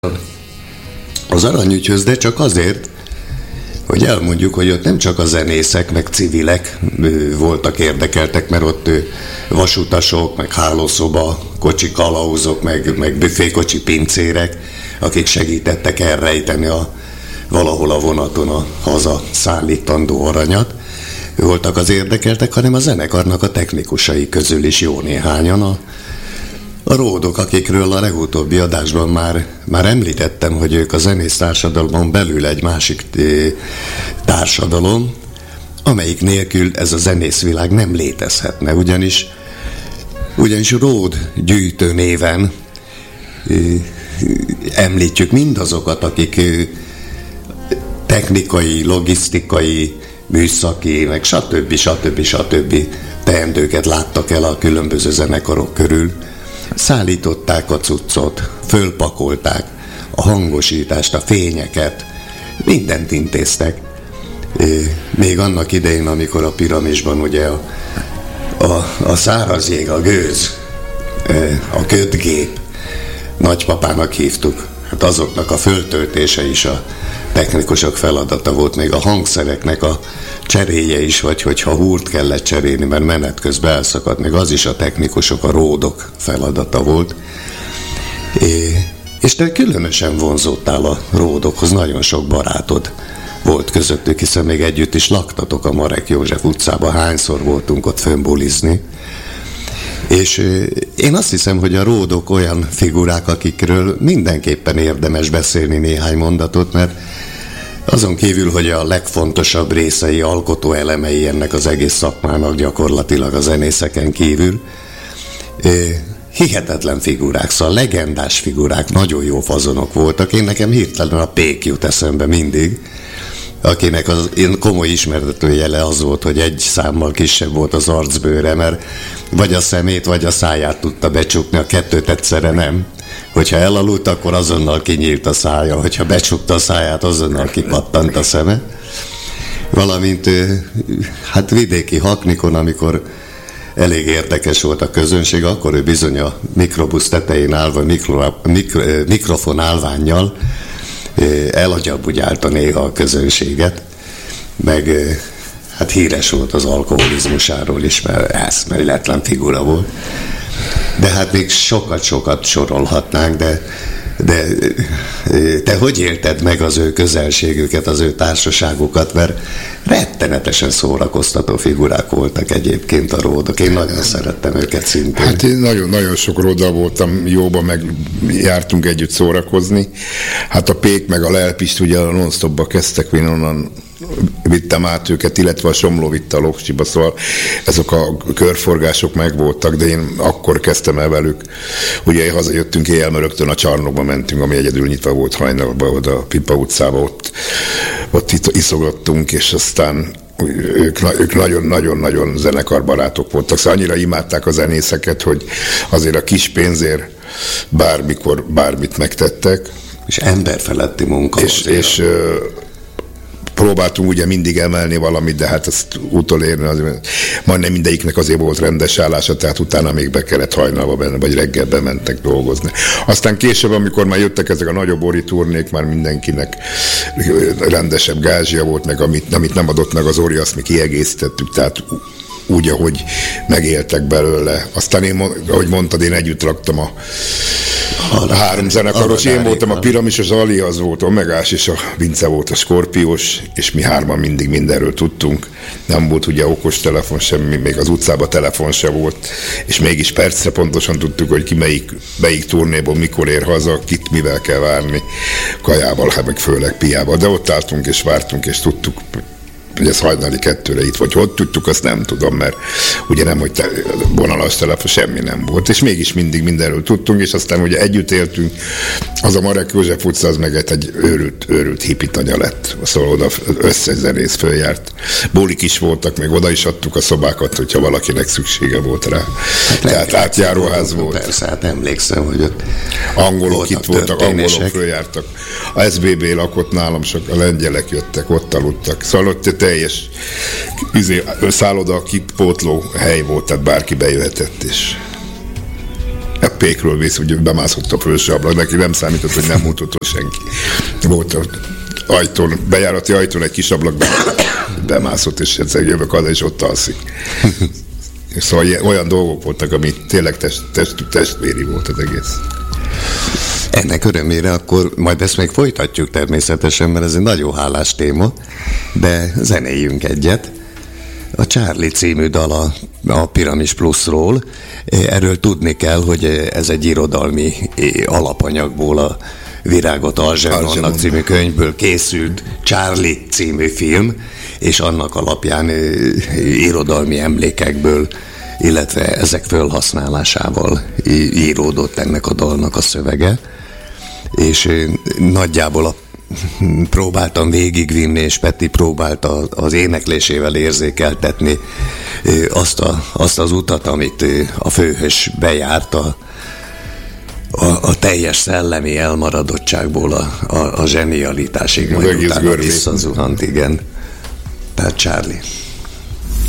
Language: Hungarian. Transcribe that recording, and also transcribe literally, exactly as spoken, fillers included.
az Aranyügyhöz, de csak azért, hogy elmondjuk, hogy ott nem csak a zenészek, meg civilek voltak érdekeltek, mert ott vasutasok, meg hálószoba, kocsi kalauzok, meg, meg büfékocsi pincérek, akik segítettek elrejteni a, valahol a vonaton a haza szállítandó aranyat, voltak az érdekeltek, hanem a zenekarnak a technikusai közül is jó néhányan. A, a ródok, akikről a legutóbbi adásban már, már említettem, hogy ők a zenész társadalmon belül egy másik társadalom, amelyik nélkül ez a zenészvilág nem létezhetne, ugyanis, ugyanis Ród gyűjtő néven említjük mindazokat, akik technikai, logisztikai, műszaki, meg stb. stb. stb. teendőket láttak el a különböző zenekarok körül. Szállították a cuccot, fölpakolták a hangosítást, a fényeket, mindent intéztek. Még annak idején, amikor a piramisban ugye a, a, a száraz jég, a gőz, a kötgép, nagypapának hívtuk, hát azoknak a föltöltése is a technikusok feladata volt, még a hangszereknek a cseréje is, vagy hogyha húrt kellett cserélni, mert menet közben elszakadt, még az is a technikusok, a ródok feladata volt. É, és te különösen vonzottál a ródokhoz, nagyon sok barátod volt közöttük, hiszen még együtt is laktatok a Marek József utcában, hányszor voltunk ott fönbulizni. És én azt hiszem, hogy a ródok olyan figurák, akikről mindenképpen érdemes beszélni néhány mondatot, mert azon kívül, hogy a legfontosabb részei, alkotó elemei ennek az egész szakmának gyakorlatilag a zenészeken kívül, hihetetlen figurák, szóval legendás figurák, nagyon jó fazonok voltak. Én nekem hirtelen a Pék jut eszembe mindig, akinek az én komoly ismertetőjele az volt, hogy egy számmal kisebb volt az arcbőre, mert vagy a szemét, vagy a száját tudta becsukni, a kettőt egyszerre nem. Hogyha elaludt, akkor azonnal kinyílt a szája, hogyha becsukta a száját, azonnal kipattant a szeme. Valamint hát vidéki Haknikon, amikor elég érdekes volt a közönség, akkor ő bizony a mikrobusz tetején állva, mikro, mikro, mikrofon állvánnyal elagyabbugyálta néha a közönséget, meg hát híres volt az alkoholizmusáról is, mert eszméletlen figura volt. De hát még sokat-sokat sorolhatnánk, de, de te hogy élted meg az ő közelségüket, az ő társaságukat, mert rettenetesen szórakoztató figurák voltak egyébként a ródok. Én nagyon szerettem őket szintén. Hát én nagyon-nagyon sok róddal voltam jóban, meg jártunk együtt szórakozni. Hát a Pék meg a Lelpist ugye a non-stopba kezdtek, én onnan vittem át őket, illetve a Somló vitte a Loksiba, szóval ezek a körforgások megvoltak, de én akkor kezdtem el velük. Ugye hazajöttünk éjjel, mert rögtön a csarnokba mentünk, ami egyedül nyitva volt hajnalban, oda a Pipa utcába, ott, ott iszogattunk, és aztán ők, ők nagyon-nagyon-nagyon zenekarbarátok voltak, szóval annyira imádták a zenészeket, hogy azért a kis pénzért bármikor bármit megtettek. És emberfeletti munka. És, és próbáltunk ugye mindig emelni valamit, de hát ezt utolérni, azért, majdnem mindegyiknek azért volt rendes állása, tehát utána még be kellett hajnalba benne, vagy reggel bementek dolgozni. Aztán később, amikor már jöttek ezek a nagyobb ori turnék, már mindenkinek rendesebb gázsia volt, meg amit, amit nem adott meg az ori, azt mi kiegészítettük, tehát úgy, ahogy megéltek belőle. Aztán én, ahogy mondtad, én együtt laktam a A három zenekaros, én voltam a Piramis, az Ali, az volt Omegás, és a Vince volt a Skorpiós, és mi hárman mindig mindenről tudtunk. Nem volt ugye okos telefon semmi, még az utcában telefon se volt, és mégis percre pontosan tudtuk, hogy ki melyik, melyik turnéból mikor ér haza, kit mivel kell várni, kajával, hát meg főleg piával. De ott álltunk és vártunk, és tudtuk, hogy ez hajnali kettőre itt, vagy hogy tudtuk, azt nem tudom, mert ugye nem, hogy te, vonalas telefon, semmi nem volt, és mégis mindig mindenről tudtunk, és aztán ugye együtt éltünk, az a Marek József utca, az meg egy őrült, őrült hippitanya lett, szóval oda összes zenész följárt. Bulik is voltak, még oda is adtuk a szobákat, hogyha valakinek szüksége volt rá. Hát tehát átjáróház volt. Persze, hát emlékszem, hogy ott angolok itt voltak, angolok följártak. A es bé bé lakott nálam, sok a lengyelek jöttek, ott aludtak. Szóval ott teljes üzé, szálloda, kipótló hely volt, tehát bárki bejöhetett, és pékről vész, hogy bemászott a felső ablak, neki nem számított, hogy nem mutatott senki. Volt a ajtón, bejárati ajtón egy kis ablak, bemászott, és egyszer jövök haza, és ott alszik. Szóval ilyen, olyan dolgok voltak, ami tényleg test, test, testvéri volt az egész. Ennek örömére akkor majd ezt még folytatjuk természetesen, mert ez egy nagyon hálás téma, de zenéljünk egyet. A Charlie című dal a, a Piramis Plusról. Erről tudni kell, hogy ez egy irodalmi alapanyagból, a Virágot Alzsernonnak című könyvből készült Charlie című film, és annak alapján irodalmi emlékekből, illetve ezek felhasználásával íródott ennek a dalnak a szövege, és nagyjából a próbáltam végigvinni, és Peti próbálta az éneklésével érzékeltetni azt, a, azt az utat, amit a főhős bejárt a, a, a teljes szellemi elmaradottságból a, a, a zsenialitásig, majd utána visszazuhant, igen. Tehát Charlie.